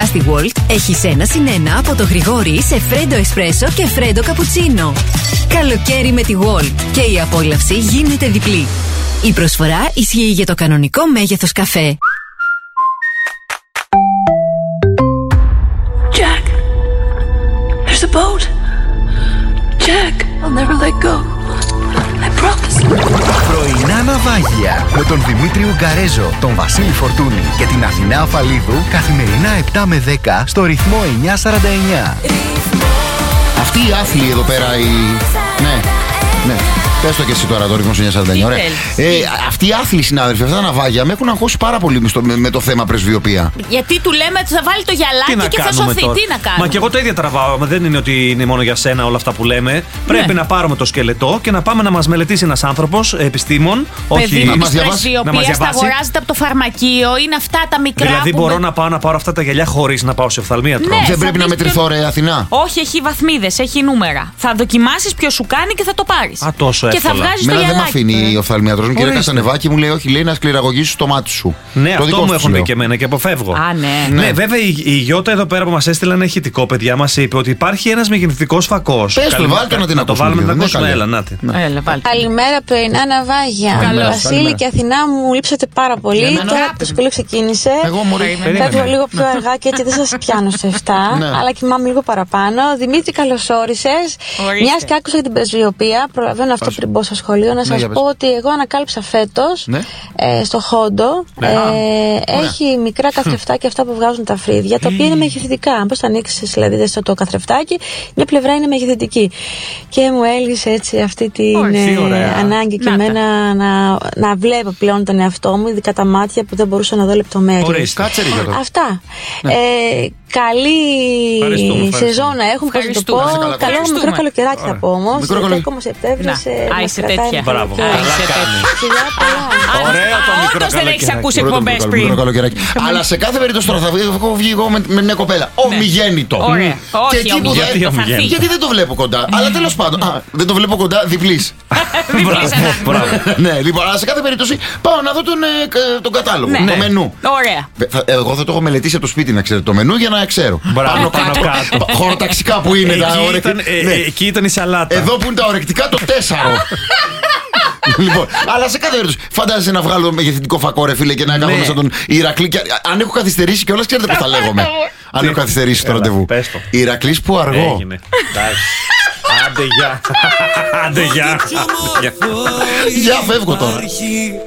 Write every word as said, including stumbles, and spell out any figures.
στη Walt έχεις ένα συν ένα από το Γρηγόρι σε φρέντο εσπρέσο και φρέντο καπουτσίνο. Καλοκαίρι με τη Walt και η απόλαυση γίνεται διπλή. Η προσφορά ισχύει για το κανονικό μέγεθος καφέ. Jack, there's a boat. Jack, I'll never let go. I promise. Πρωινά ναυάγια με τον Δημήτρη Ουγκαρέζο, τον Βασίλη Φορτούνη και την Αθηνά Αφαλίδου καθημερινά επτά με δέκα στο ρυθμό εννιακόσια σαράντα εννιά. Αυτή η άθλη εδώ πέρα η... Ναι, ναι. Πες το και εσύ τώρα το ρυθμό εννιακόσια σαράντα εννιά. Ωραία. Ε, αυτοί οι άθλοι συνάδελφοι, αυτά τα ναυάγια με έχουν αγχώσει πάρα πολύ με, με, με το θέμα πρεσβειοποία. Γιατί του λέμε ότι θα βάλει το γυαλάκι και θα σωθεί. Τώρα. Τι να κάνουμε. Μα και εγώ το ίδιο τραβάω. Μα δεν είναι ότι είναι μόνο για σένα όλα αυτά που λέμε. Ναι. Πρέπει να πάρουμε το σκελετό και να πάμε να μας μελετήσει ένας άνθρωπος, επιστήμον. Παιδί όχι να μας διαβάσει. Να μας διαβάσει. Τα αγοράζεται από το φαρμακείο, είναι αυτά τα μικρά. Δηλαδή που μπορώ με... να πάω να πάρω αυτά τα γυαλιά χωρίς να πάω σε οφθαλμίατρο. Ναι, δεν πρέπει να μετρηθώ, ρε Αθηνά. Όχι, έχει βαθμίδες, έχει νούμερα. Θα δοκιμάσεις ποιο σου κάνει και θα το πάρεις. Α, τόσο εύκολα. Και θα βγάζεις το γυαλάκι. Δεν με αφήνει ο οφθαλμίατρος μου. Κύριε Κασανεβάκη μου λέει: όχι, λέει να σκληραγωγήσεις το μάτι σου. Ναι, το αυτό μου έχουν πει και εμένα και αποφεύγω. Α, ναι. Ναι, ναι, βέβαια η, η Γιώτα εδώ πέρα που μας έστειλε ένα ηχητικό, παιδιά, μας είπε ότι υπάρχει ένας μεγενθητικός φακός. Πες το, βάλτε να την να το βάλουμε να ακούσουμε. Έλα, να την. Καλημέρα, πρωινά ναυάγια. Βασίλη και Αθηνά, μου λείψατε πάρα πολύ. Τώρα το σχολείο ξεκίνησε. Εγώ μωρή. Φεύγω λίγο πιο αργά και έτσι δεν σας πιάνω σε εφτά, αλλά κοιμάμαι λίγο παραπάνω. Δημήτρη, καλώς όρισες. Μιας και άκουσα για την πρεσβειοποία, προλαβαίνω αυτό πριν μπω στο σχολείο, να σας πω ότι εγώ ανακάλυψα φέτος ε, στο Χόντο. Ναι. Ε, ναι. Έχει μικρά καθρεφτάκια αυτά που βγάζουν τα φρύδια, τα οποία είναι μεγεθυντικά. Πώς τα ανοίξεις, δηλαδή, στο το καθρεφτάκι, μια πλευρά είναι μεγεθυντική. Και μου έλυσε έτσι αυτή την ε, ανάγκη και εμένα να, να βλέπω πλέον τον εαυτό μου, ειδικά τα μάτια που δεν μπορούσα να δω λεπτομέρειες. Αυτά. Ναι. Ε, καλή σεζόν να έχουμε, πώς να το πω. Καλό μικρό καλοκαιράκι θα πω όμως. Γιατί ακόμα Σεπτέμβρης. Α, είσαι τέτοια. Μπράβο. Ωραίο το μικρό καλοκαιράκι. Δεν έχεις ακούσει εκπομπές πριν. Αλλά σε κάθε περίπτωση τώρα θα βγει εγώ με μια κοπέλα. Ομιγέννητο. Ωραία. Όχι, ομιγέννητο θα έρθει. Γιατί δεν το βλέπω κοντά. Αλλά τέλος πάντων. Δεν το βλέπω κοντά, διπλής. Μπράβο. Ναι, λοιπόν, αλλά σε κάθε περίπτωση πάω να δω τον κατάλογο, το μενού. Ωραία. Εγώ θα το έχω μελετήσει από το σπίτι να ξέρετε το μενού για να ξέρω. Πάνω πάνω κάτω. Χωροταξικά που είναι τα ορεκτικά. Εκεί ήταν η σαλάτα. Εδώ που είναι τα ορεκτικά το τέσσαρο. Λοιπόν, αλλά σε κάθε περίπτωση φαντάζεσαι να βγάλω μεγεθυντικό φακό, ρε φίλε, και να κάνω μέσα τον Ηρακλή. Αν έχω καθυστερήσει κιόλας, ξέρετε πώς θα λέγομαι. Αν έχω καθυστερήσει το ραντεβού. Ηρακλής που αργό. Έγινε. Άντε γεια. Άντε γεια. Γεια, φεύγω τώρα.